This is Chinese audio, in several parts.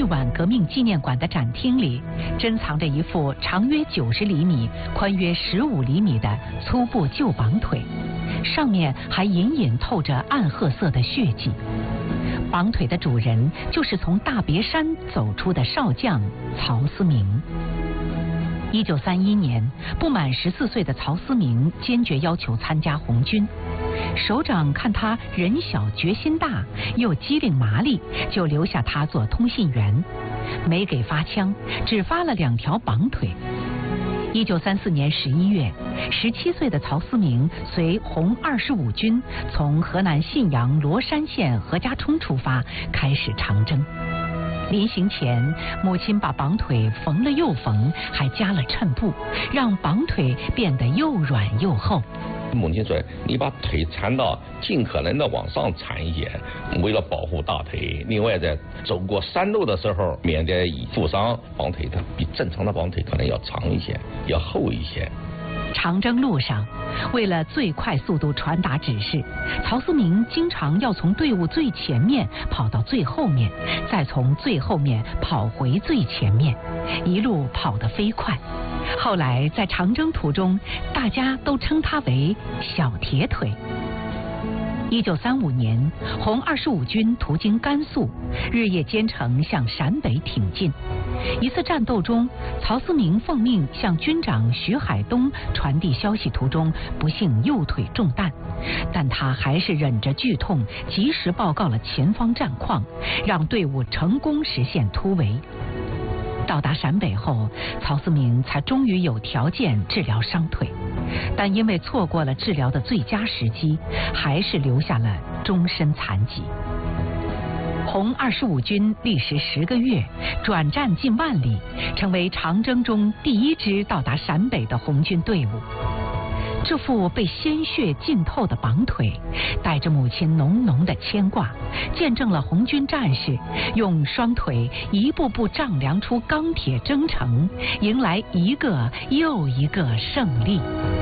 皖革命纪念馆的展厅里，珍藏着一副长约90厘米、宽约15厘米的粗布旧绑腿，上面还隐隐透着暗褐色的血迹。绑腿的主人就是从大别山走出的少将曹思明。1931年，不满14岁的曹思明坚决要求参加红军。首长看他人小决心大，又机灵麻利，就留下他做通信员，没给发枪，只发了2条绑腿。1934年11月，17岁的曹思明随红25军从河南信阳罗山县何家冲出发，开始长征。临行前，母亲把绑腿缝了又缝，还加了衬布，让绑腿变得又软又厚。 母亲说：“你把腿缠到尽可能的往上缠一些，为了保护大腿。另外，在走过山路的时候，免得负伤。绑腿它比正常的绑腿可能要长一些，要厚一些。” 长征路上，为了最快速度传达指示，曹思明经常要从队伍最前面跑到最后面，再从最后面跑回最前面，一路跑得飞快。后来在长征途中，大家都称他为小铁腿。1935年，红25军途经甘肃，日夜兼程向陕北挺进。一次战斗中，曹思明奉命向军长徐海东传递消息途中，不幸右腿中弹，但他还是忍着剧痛，及时报告了前方战况，让队伍成功实现突围。到达陕北后，曹思明才终于有条件治疗伤腿，但因为错过了治疗的最佳时机，还是留下了终身残疾。红25军历时10个月，转战近万里，成为长征中第1支到达陕北的红军队伍。这副被鲜血浸透的绑腿，带着母亲浓浓的牵挂，见证了红军战士用双腿一步步丈量出钢铁征程，迎来一个又一个胜利。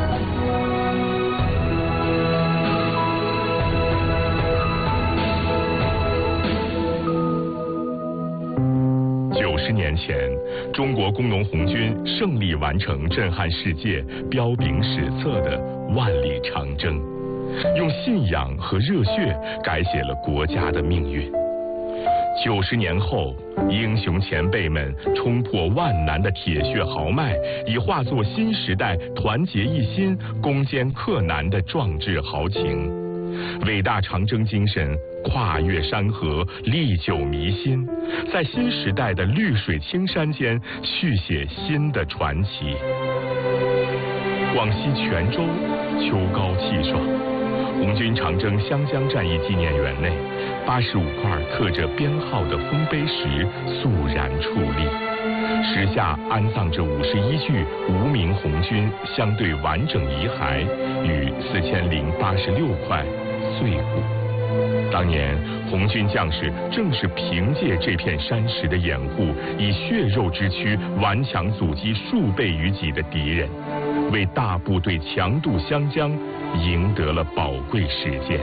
90年前，中国工农红军胜利完成震撼世界、彪炳史册的万里长征，用信仰和热血改写了国家的命运。90年后，英雄前辈们冲破万难的铁血豪迈，已化作新时代团结一心、攻坚克难的壮志豪情。伟大长征精神跨越山河，历久弥新，在新时代的绿水青山间续写新的传奇。广西全州秋高气爽，红军长征湘江战役纪念园内，85块刻着编号的丰碑石肃然矗立，石下安葬着51具无名红军相对完整遗骸与4086块碎骨。当年红军将士正是凭借这片山石的掩护，以血肉之躯顽强阻击数倍于己的敌人，为大部队强渡湘江赢得了宝贵时间。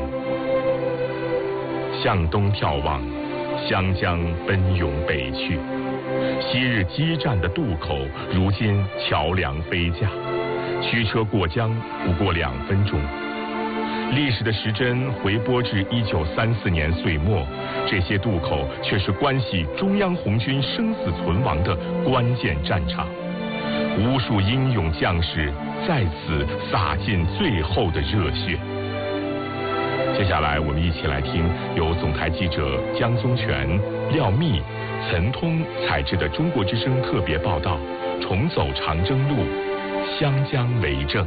向东眺望，湘江奔涌北去，昔日激战的渡口，如今桥梁飞架，驱车过江不过2分钟。历史的时针回拨至1934年岁末，这些渡口却是关系中央红军生死存亡的关键战场，无数英勇将士在此洒尽最后的热血。接下来我们一起来听由总台记者江宗全、廖密、岑通采制的中国之声特别报道《重走长征路，湘江为证》。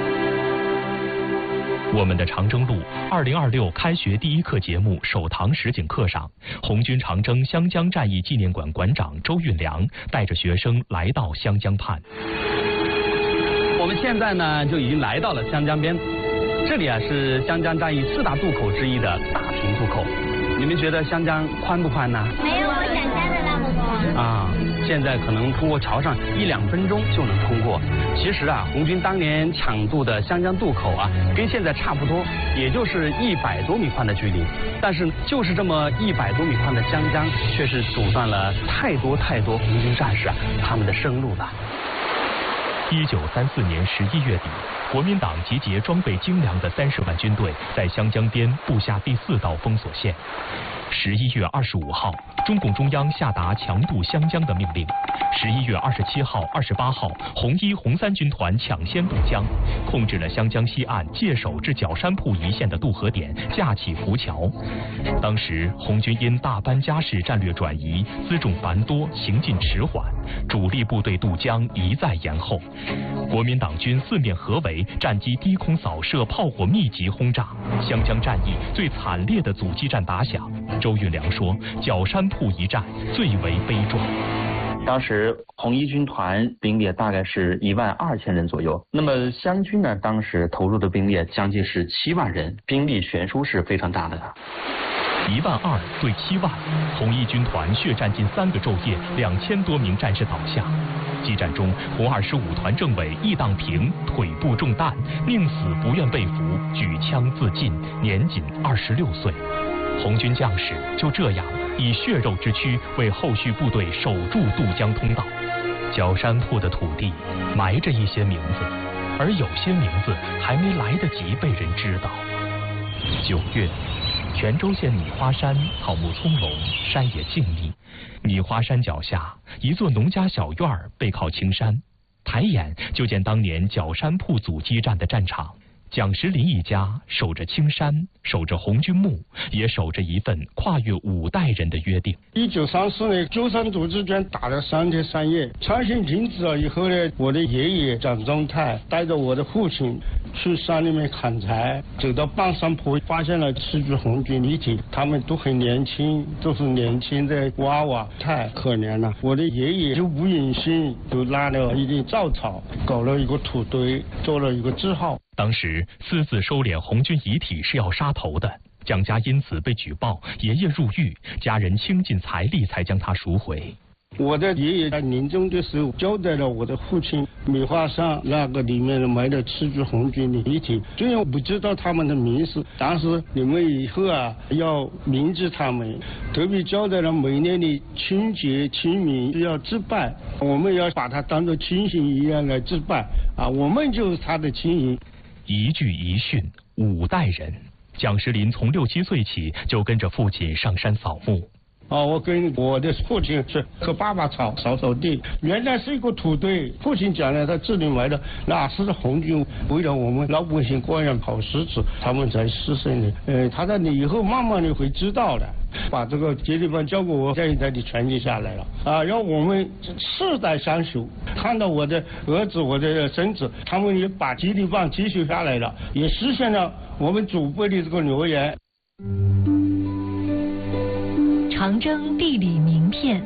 我们的长征路2026开学第1课节目首堂实景课上，红军长征湘江战役纪念馆馆长周运良带着学生来到湘江畔。 我们现在呢就已经来到了湘江边，这里啊是湘江战役4大渡口之一的大平渡口。你们觉得湘江宽不宽呢？ 没有我想象的那么宽。 啊，现现在可能通过桥上1-2分钟就能通过。其实啊，红军当年抢渡的湘江渡口啊，跟现在差不多，也就是100多米宽的距离。但是就是这么100多米宽的湘江，却是阻断了太多红军战士他们的生路了。 1934年11月底，国民党集结装备精良的30万军队，在湘江边布下第4道封锁线。11月25号，中共中央下达强渡湘江的命令。11月27号、28号，红1、红3军团抢先渡江，控制了湘江西岸界首至角山铺一线的渡河点，架起浮桥。当时红军因大班家事战略转移，辎重繁多，行进迟缓，主力部队渡江一再延后。国民党军4面合围，战机低空扫射，炮火密集轰炸，湘江战役最惨烈的阻击战打响。周运良说，角山铺一战最为悲壮。 当时红1军团兵力大概是12000人左右，那么湘军呢，当时投入的兵力将近是7万人，兵力悬殊是非常大的。 12000对7万，红1军团血战近3个昼夜，2000多名战士倒下。激战中，红25团政委易当平腿部中弹，宁死不愿被俘，举枪自尽，年仅26岁。红军将士就这样以血肉之躯为后续部队守住渡江通道。角山铺的土地埋着一些名字，而有些名字还没来得及被人知道。9月，泉州县米花山草木葱茏，山野静谧。米花山脚下一座农家小院背靠青山，抬眼就见当年角山铺阻击战的战场。蒋时林一家守着青山，守着红军墓，也守着一份跨越5代人的约定。 1934年九三阻击战打了3天3夜，枪声停止了以后呢，我的爷爷蒋宗泰带着我的父亲去山里面砍柴，走到半山坡，发现了7具红军遗体，他们都很年轻，都是年轻的娃娃，太可怜了。我的爷爷就无影心，就拉了一点稻草，搞了一个土堆，做了一个字号。 当时私自收敛红军遗体是要杀头的，蒋家因此被举报，爷爷入狱，家人倾尽财力才将他赎回。 我的爷爷在临终的时候交代了我的父亲，米花山那个里面埋了7具红军的遗体，虽然我不知道他们的名字，但是你们以后要铭记他们，特别交代了每年的春节清明要祭拜，我们要把他当作亲信一样来祭拜我们就是他的亲人。 一句一训5代人，蒋时林从6、7岁起就跟着父亲上山扫墓。 我跟我的父亲是和爸爸扫地，原来是一个土堆。父亲讲了，他这里埋的那是红军为了我们老百姓过上好日子，他们才牺牲的。他说你以后慢慢的会知道的。把这个接力棒交给我，这一代的传承下来了让我们世代相守。看到我的儿子、我的孙子，他们也把接力棒继续下来了，也实现了我们祖辈的这个诺言。 长征地理名片。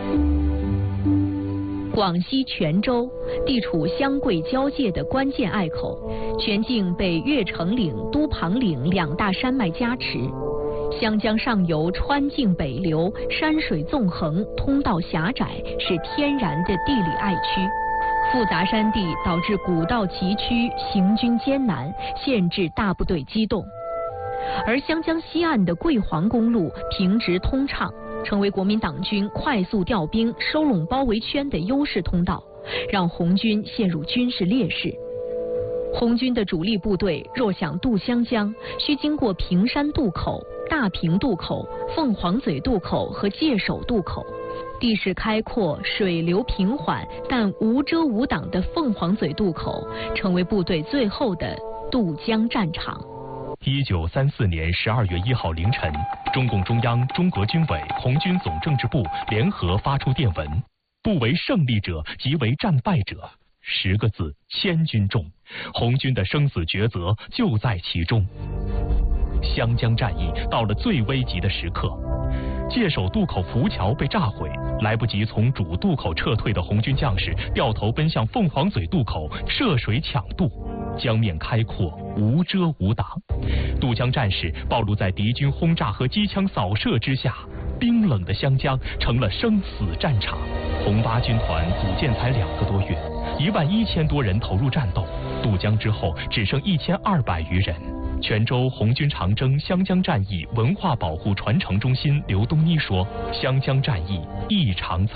广西泉州地处湘桂交界的关键隘口，全境被越城岭、都庞岭2大山脉加持。湘江上游川径北流，山水纵横，通道狭窄，是天然的地理隘区。复杂山地导致古道崎岖，行军艰难，限制大部队机动。而湘江西岸的桂黄公路平直通畅，成为国民党军快速调兵、收拢包围圈的优势通道，让红军陷入军事劣势。红军的主力部队若想渡湘江，需经过平山渡口、大平渡口、凤凰嘴渡口和界首渡口。地势开阔、水流平缓，但无遮无挡的凤凰嘴渡口，成为部队最后的渡江战场。 1934年12月1号凌晨，中共中央、中革军委、红军总政治部联合发出电文：不为胜利者，即为战败者。10个字，千钧重，红军的生死抉择就在其中。湘江战役到了最危急的时刻，界首渡口浮桥被炸毁，来不及从主渡口撤退的红军将士掉头奔向凤凰嘴渡口涉水抢渡，江面开阔，无遮无挡，渡江战士暴露在敌军轰炸和机枪扫射之下，冰冷的湘江成了生死战场。 红八军团组建才2个多月，11000多人投入战斗。渡江之后，只剩1200余人。泉州红军长征湘江战役文化保护传承中心刘东妮说：“湘江战役异常惨